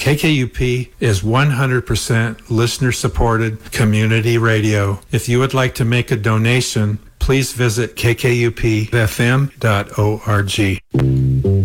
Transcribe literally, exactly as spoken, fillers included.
K K U P is one hundred percent listener-supported community radio. If you would like to make a donation, please visit k k u p f m dot org.